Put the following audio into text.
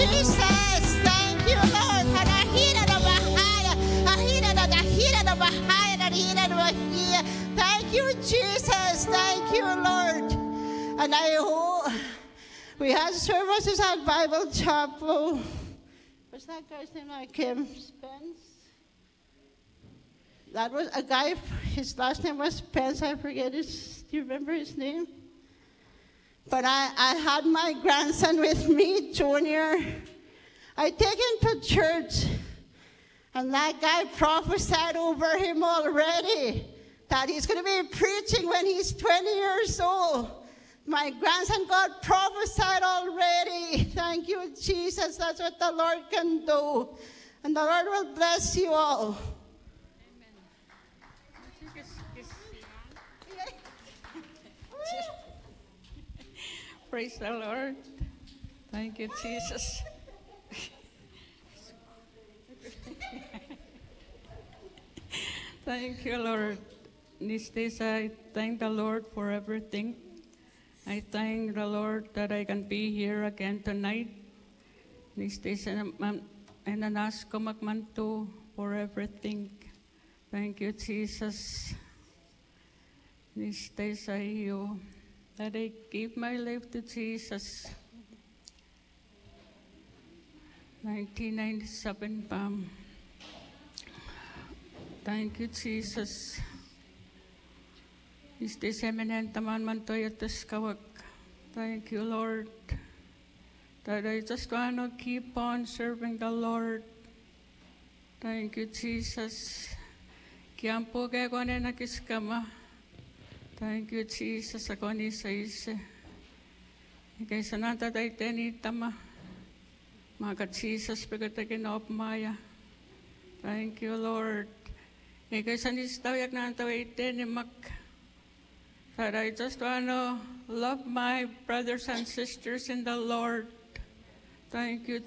Jesus. Thank you, Lord. Thank you, Jesus. Thank you, Lord. And I hope we had services at Bible Chapel. What's that guy's name? I came, Spence. That was a guy, his last name was Spence, I forget his, do you remember his name? But I had my grandson with me, Junior. I take him to church, and that guy prophesied over him already that he's going to be preaching when he's 20 years old. My grandson got prophesied already. Thank you, Jesus. That's what the Lord can do. And the Lord will bless you all. Praise the Lord. Thank you, Jesus. Thank you, Lord. These days I thank the Lord for everything. I thank the Lord that I can be here again tonight. These days and ask ko magmanto for everything. Thank you, Jesus. These days that I give my life to Jesus. 1997 Pam. Thank you, Jesus. These days eminent taman man toyatus kawak. Thank you, Lord. That I just want to keep on serving the Lord. Thank you, Jesus. Kiampo kaya ko na nakiskama. Thank you, Jesus. Ako ni sa isa. Kaya sanata tayo tenitama. Mga Jesus, pagkatakin na maya. Thank you, Lord. Kaya sanis tawayak na ang taway tenimak. That I just want to love my brothers and sisters in the Lord. Thank you,